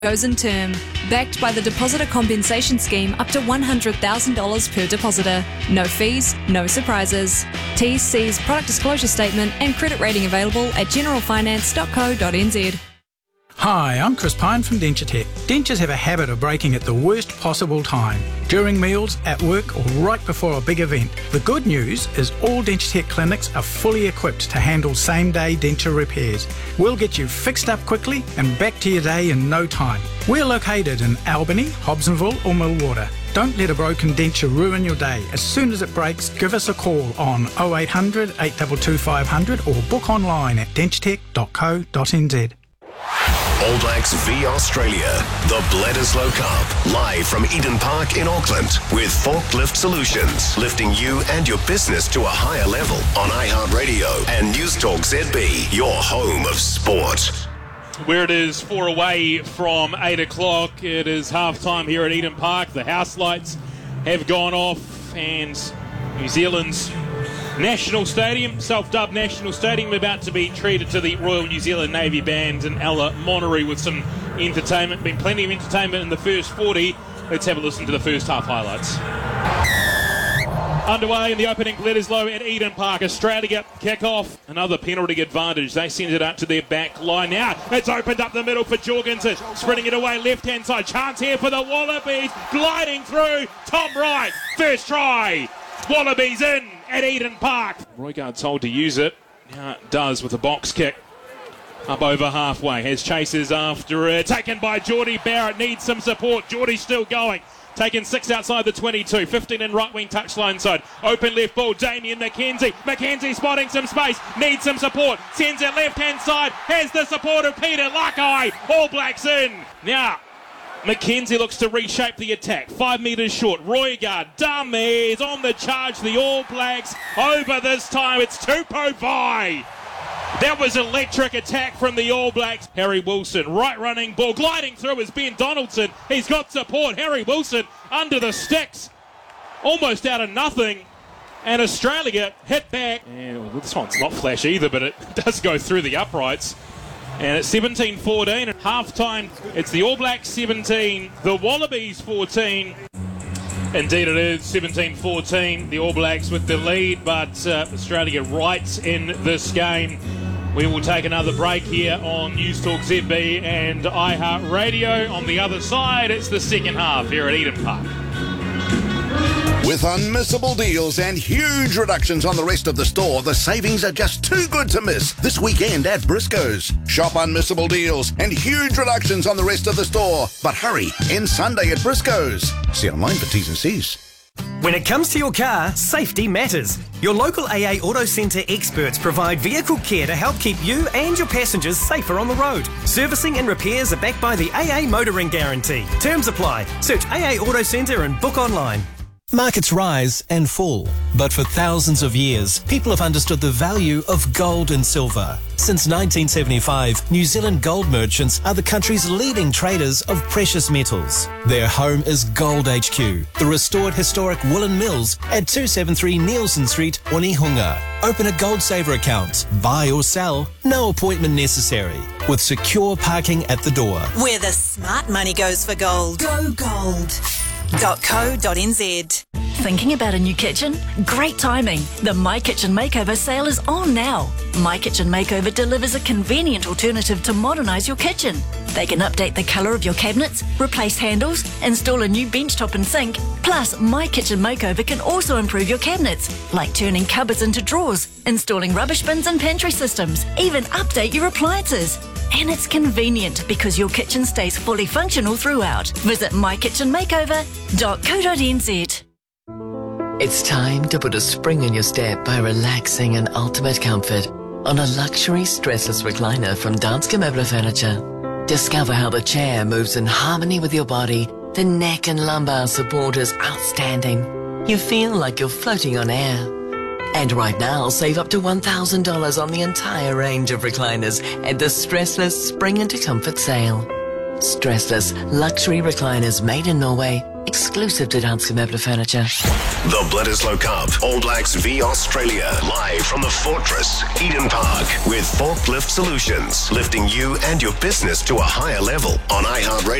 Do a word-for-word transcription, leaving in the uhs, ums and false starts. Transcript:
goes in term, backed by the Depositor Compensation Scheme up to one hundred thousand dollars per depositor. No fees, no surprises. T's, C's, product disclosure statement and credit rating available at general finance dot co dot n z. Hi, I'm Chris Pine from DentureTech. Dentures have a habit of breaking at the worst possible time, during meals, at work or right before a big event. The good news is all DentureTech clinics are fully equipped to handle same-day denture repairs. We'll get you fixed up quickly and back to your day in no time. We're located in Albany, Hobsonville or Millwater. Don't let a broken denture ruin your day. As soon as it breaks, give us a call on oh eight hundred, eight two two, five hundred or book online at denturetech dot co dot n z. All Blacks v Australia, the Bledisloe Cup, live from Eden Park in Auckland with Forklift Solutions, lifting you and your business to a higher level on iHeartRadio and Newstalk Z B, your home of sport. Where it is four away from eight o'clock, it is half-time here at Eden Park. The house lights have gone off and New Zealand's National Stadium, self-dubbed National Stadium, about to be treated to the Royal New Zealand Navy Band and Ella Monterey with some entertainment. Been plenty of entertainment in the first forty. Let's have a listen to the first half highlights. Underway in the opening Bledisloe at Eden Park. Australia kick off. Another penalty advantage. They send it up to their back line. Now it's opened up the middle for Jorgensen. Sprinting it away left-hand side. Chance here for the Wallabies. Gliding through. Tom Wright. First try. Wallabies in at Eden Park. Roygaard told to use it. Now it does with a box kick. Up over halfway. Has chasers after it. Taken by Geordie Barrett. Needs some support. Geordie's still going. Taken six outside the twenty-two. fifteen in right wing touchline side. Open left ball. Damien McKenzie. McKenzie spotting some space. Needs some support. Sends it left hand side. Has the support of Peter Lakai. All Blacks in. Now McKenzie looks to reshape the attack. Five metres short. Roygaard, dummies on the charge. The All Blacks over this time. It's Tupou Vai. That was electric attack from the All Blacks. Harry Wilson, right running ball. Gliding through is Ben Donaldson. He's got support. Harry Wilson under the sticks. Almost out of nothing. And Australia hit back. And well, this one's not flash either, but it does go through the uprights. And it's seventeen fourteen at half-time. It's the All Blacks seventeen, the Wallabies fourteen. Indeed it is, seventeen fourteen. The All Blacks with the lead, but uh, Australia right in this game. We will take another break here on Newstalk Z B and iHeartRadio. On the other side, it's the second half here at Eden Park. With unmissable deals and huge reductions on the rest of the store, the savings are just too good to miss this weekend at Briscoe's. Shop unmissable deals and huge reductions on the rest of the store. But hurry, end Sunday at Briscoe's. See online for T's and C's. When it comes to your car, safety matters. Your local A A Auto Centre experts provide vehicle care to help keep you and your passengers safer on the road. Servicing and repairs are backed by the A A Motoring Guarantee. Terms apply. Search A A Auto Centre and book online. Markets rise and fall, but for thousands of years, people have understood the value of gold and silver. Since nineteen seventy-five, New Zealand gold merchants are the country's leading traders of precious metals. Their home is Gold H Q, the restored historic woolen mills at two seventy-three Nielsen Street, Onehunga. Open a Gold Saver account, buy or sell, no appointment necessary, with secure parking at the door. Where the smart money goes for gold. Go gold. .co.nz. Thinking about a new kitchen? Great timing. The My Kitchen Makeover sale is on now. My Kitchen Makeover delivers a convenient alternative to modernise your kitchen. They can update the colour of your cabinets, replace handles, install a new bench top and sink. Plus, My Kitchen Makeover can also improve your cabinets, like turning cupboards into drawers, installing rubbish bins and pantry systems, even update your appliances. And it's convenient because your kitchen stays fully functional throughout. Visit my kitchen makeover dot co dot n z. It's time to put a spring in your step by relaxing in ultimate comfort on a luxury stressless recliner from Danske Møbler Furniture. Discover how the chair moves in harmony with your body. The neck and lumbar support is outstanding. You feel like you're floating on air. And right now, save up to one thousand dollars on the entire range of recliners at the Stressless Spring into Comfort sale. Stressless luxury recliners made in Norway exclusive to Danske Møbler Furniture. The Bledisloe Cup, All Blacks v Australia, live from the Fortress, Eden Park, with Forklift Solutions, lifting you and your business to a higher level on iHeartRadio.